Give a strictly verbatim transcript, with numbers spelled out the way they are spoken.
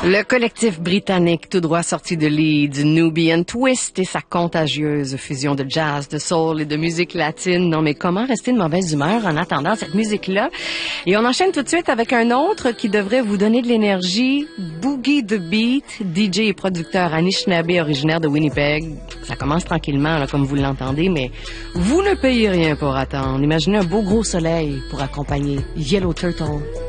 Le collectif britannique tout droit sorti de Leeds, Nubian Twist et sa contagieuse fusion de jazz, de soul et de musique latine. Non mais comment rester de mauvaise humeur en attendant cette musique-là? Et on enchaîne tout de suite avec un autre qui devrait vous donner de l'énergie. Boogie the Beat, D J et producteur Anishinaabe originaire de Winnipeg. Ça commence tranquillement, là, comme vous l'entendez, mais vous ne payez rien pour attendre. Imaginez un beau gros soleil pour accompagner Yellow Turtle.